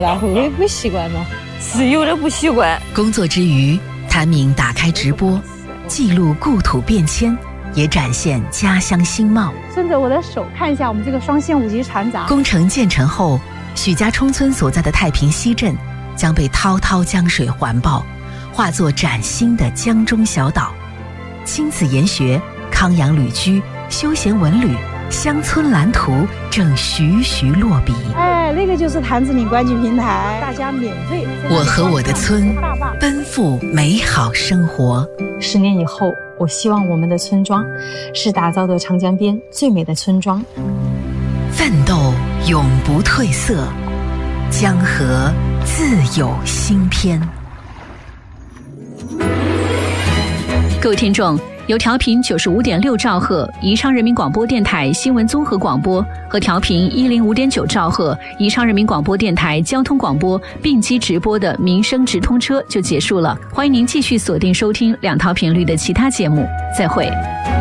然后会不习惯了，是有点不习惯。 工作之余，谭敏打开直播，记录故土变迁，也展现家乡新貌。 顺着我的手看一下我们这个双线5级船闸。 工程建成后，许家冲村所在的太平西镇将被滔滔江水环抱，化作崭新的江中小岛。亲子研学、康养旅居、休闲文旅、乡村蓝图正徐徐落笔。 那个就是潭子岭观景平台，大家免费。 我和我的村，奔赴美好生活。 10年以后，我希望我们的村庄是打造的长江边最美的村庄。 奋斗永不褪色，江河自有新篇。 各位听众，由调频95.6兆赫宜昌人民广播电台新闻综合广播和调频105.9兆赫宜昌人民广播电台交通广播并机直播的民生直通车就结束了，欢迎您继续锁定收听2套频率的其他节目，再会。